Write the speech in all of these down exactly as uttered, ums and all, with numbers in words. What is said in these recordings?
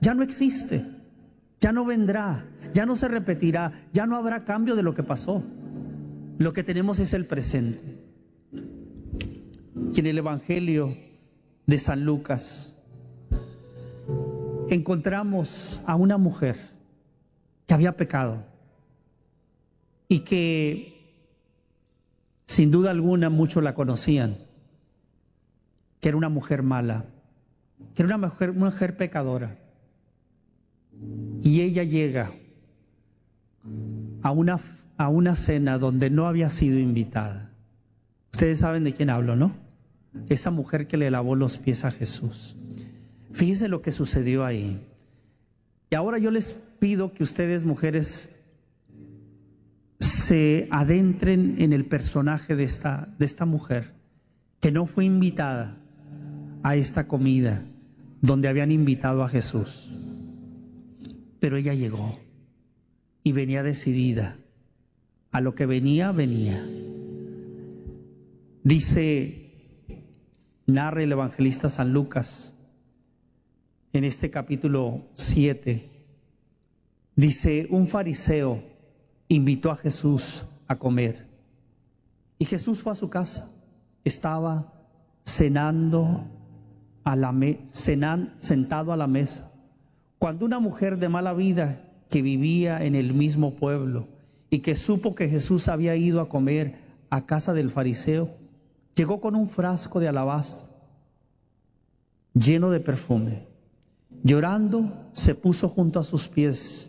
ya no existe, ya no vendrá, ya no se repetirá, ya no habrá cambio de lo que pasó. Lo que tenemos es el presente. Y en el Evangelio de San Lucas encontramos a una mujer que había pecado y que sin duda alguna muchos la conocían, que era una mujer mala, que era una mujer, una mujer pecadora. Y ella llega a una, a una cena donde no había sido invitada. Ustedes saben de quién hablo, ¿no? Esa mujer que le lavó los pies a Jesús. Fíjense lo que sucedió ahí. Y ahora yo les pido que ustedes, mujeres, se adentren en el personaje de esta, de esta mujer que no fue invitada a esta comida donde habían invitado a Jesús. Pero ella llegó y venía decidida. A lo que venía, venía. Dice, narra el evangelista San Lucas en este capítulo siete. Dice, un fariseo invitó a Jesús a comer. Y Jesús fue a su casa. Estaba cenando, a la me cenan, sentado a la mesa, cuando una mujer de mala vida que vivía en el mismo pueblo y que supo que Jesús había ido a comer a casa del fariseo, llegó con un frasco de alabastro lleno de perfume. Llorando, se puso junto a sus pies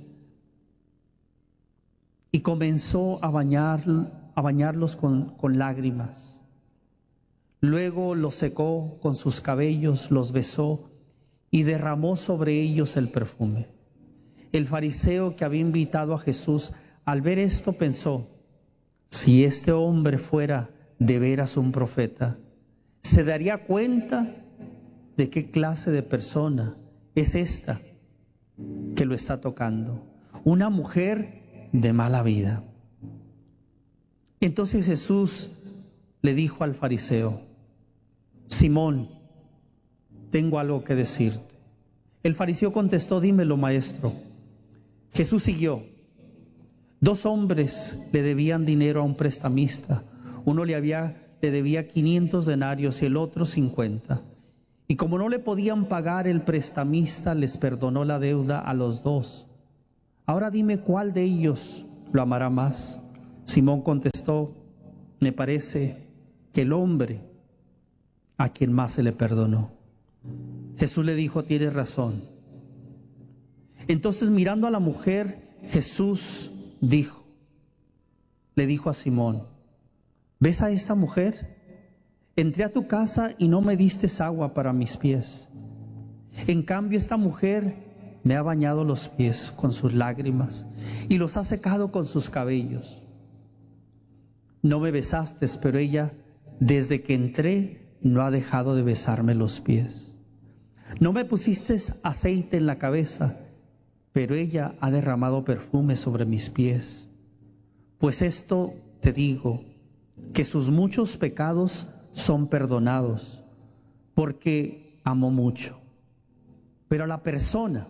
y comenzó a bañar, a bañarlos con, con lágrimas. Luego los secó con sus cabellos, los besó y derramó sobre ellos el perfume. El fariseo que había invitado a Jesús, al ver esto, pensó, si este hombre fuera de veras un profeta, se daría cuenta de qué clase de persona es esta que lo está tocando. Una mujer de mala vida. Entonces Jesús le dijo al fariseo, Simón, tengo algo que decirte. El fariseo contestó, dímelo, maestro. Jesús siguió. Dos hombres le debían dinero a un prestamista. Uno le, había, le debía quinientos denarios y el otro cincuenta. Y como no le podían pagar, el prestamista les perdonó la deuda a los dos. Ahora dime cuál de ellos lo amará más. Simón contestó, me parece que el hombre a quien más se le perdonó. Jesús le dijo, tienes razón. Entonces, mirando a la mujer, Jesús dijo, le dijo a Simón, ¿ves a esta mujer? Entré a tu casa y no me diste agua para mis pies. En cambio, esta mujer me ha bañado los pies con sus lágrimas y los ha secado con sus cabellos. No me besaste, pero ella, desde que entré, no ha dejado de besarme los pies. No me pusiste aceite en la cabeza, pero ella ha derramado perfume sobre mis pies. Pues esto te digo, que sus muchos pecados son perdonados, porque amó mucho. Pero a la persona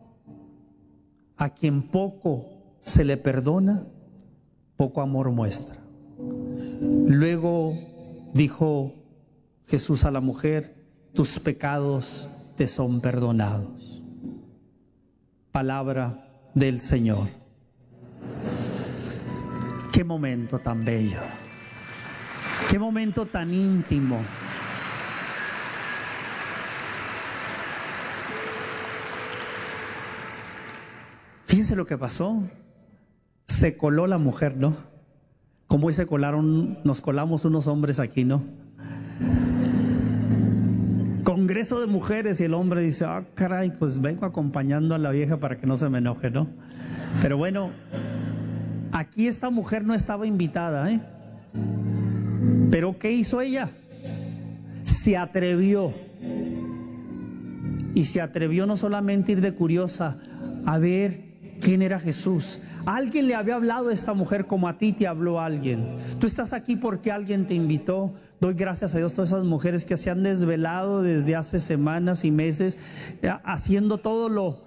a quien poco se le perdona, poco amor muestra. Luego dijo Jesús a la mujer, tus pecados te son perdonados. Palabra del Señor. Qué momento tan bello. Qué momento tan íntimo. Fíjense lo que pasó. Se coló la mujer, ¿no? Como hoy se colaron, nos colamos unos hombres aquí, ¿no? Congreso de mujeres y el hombre dice, ah, caray, pues vengo acompañando a la vieja para que no se me enoje, ¿no? Pero bueno, aquí esta mujer no estaba invitada, ¿eh? Pero ¿qué hizo ella? Se atrevió. Y se atrevió no solamente a ir de curiosa a ver quién era Jesús. Alguien le había hablado a esta mujer como a ti te habló alguien. Tú estás aquí porque alguien te invitó. Doy gracias a Dios todas esas mujeres que se han desvelado desde hace semanas y meses haciendo todo lo,